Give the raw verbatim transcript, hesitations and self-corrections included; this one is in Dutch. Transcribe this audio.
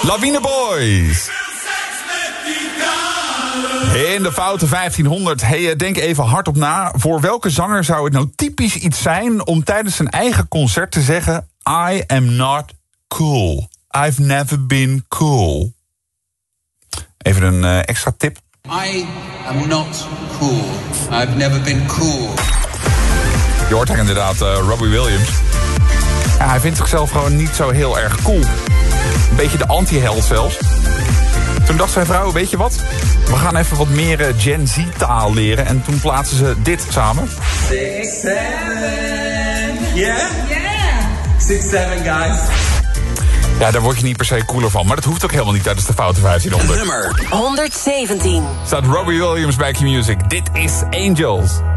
Lawine Boys. In de foute vijftienhonderd. Hey, denk even hardop na. Voor welke zanger zou het nou typisch iets zijn om tijdens zijn eigen concert te zeggen: I am not cool. I've never been cool. Even een uh, extra tip. I am not cool. I've never been cool. Je hoort hij inderdaad uh, Robbie Williams. Ja, hij vindt zichzelf gewoon niet zo heel erg cool. Een beetje de anti-held zelfs. Toen dacht zijn vrouw, weet je wat? We gaan even wat meer uh, Gen Z-taal leren. En toen plaatsen ze dit samen. Six, seven. Yeah? Yeah. Six, seven, guys. Ja, daar word je niet per se cooler van. Maar dat hoeft ook helemaal niet tijdens de foute vijftienhonderd. Nummer honderdzeventien. Staat Robbie Williams bij Q-Music. Dit is Angels.